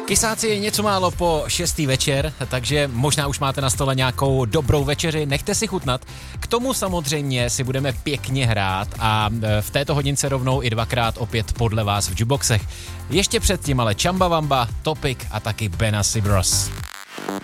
Kysáci je něco málo po 6. večer, takže možná už máte na stole nějakou dobrou večeři, nechte si chutnat. K tomu samozřejmě si budeme pěkně hrát a v této hodince rovnou i 2krát opět podle vás v jukeboxech. Ještě předtím ale Chumbawamba, Topic a taky Benassi Bros.